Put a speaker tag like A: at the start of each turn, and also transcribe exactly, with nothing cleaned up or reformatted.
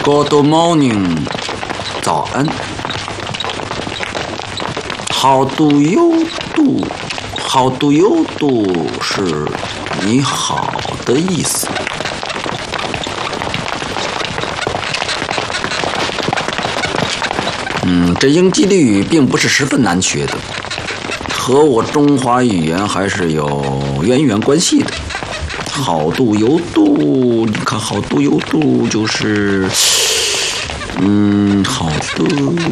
A: Good morning， 早安。How do you do？How do you do 是你好的意思。嗯，这英吉利语并不是十分难学的，和我中华语言还是有渊源关系的。How do you do？你看 How do you do 就是，嗯，好的。